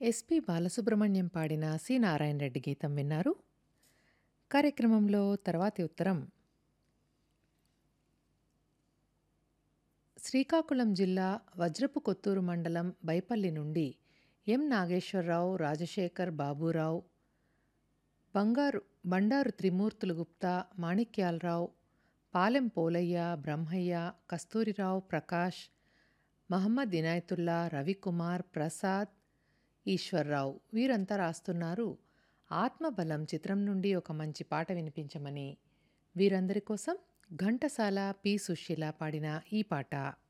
SP Balasubrahmanyam పాడిన C Narayana Reddy గీతం విన్నారు. కార్యక్రమంలో తర్వాతి ఉత్తరం శ్రీకాకుళం జిల్లా వజ్రపు కొత్తూరు మండలం బైపల్లి నుండి ఎం నాగేశ్వరరావు, రాజశేఖర్, బాబూరావు, బంగారు బండారు త్రిమూర్తులు గుప్తా, మాణిక్యాలరావు, పాలెం పోలయ్య, బ్రహ్మయ్య, కస్తూరిరావు, ప్రకాష్, మహమ్మద్ ఇనాయతుల్లా, రవికుమార్, ప్రసాద్, ఈశ్వర్రావు వీరంతా రాస్తున్నారు. ఆత్మబలం చిత్రం నుండి ఒక మంచి పాట వినిపించమని. వీరందరి కోసం ఘంటసాల, పి సుశీల పాడిన ఈ పాట.